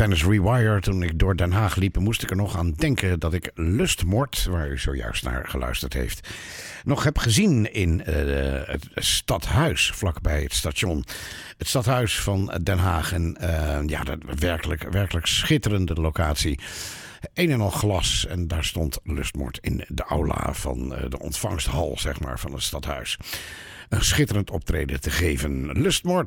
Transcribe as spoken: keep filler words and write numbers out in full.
Spanish Rewire. Toen ik door Den Haag liep, moest ik er nog aan denken dat ik Lustmoord, waar u zojuist naar geluisterd heeft, nog heb gezien in uh, het stadhuis vlakbij het station. Het stadhuis van Den Haag. En uh, ja, dat werkelijk, werkelijk schitterende locatie. Een en al glas en daar stond Lustmoord in de aula van uh, de ontvangsthal, zeg maar, van het stadhuis. Een schitterend optreden te geven. Lustmoord